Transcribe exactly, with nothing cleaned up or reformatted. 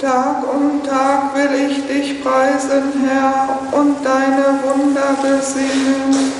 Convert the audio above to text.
Tag um Tag will ich dich preisen, Herr, und deine Wunder besingen.